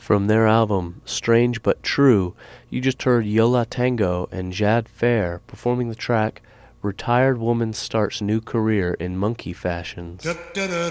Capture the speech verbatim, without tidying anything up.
From their album Strange But True, you just heard Yo La Tengo and Jad Fair performing the track Retired Woman Starts New Career in Monkey Fashions.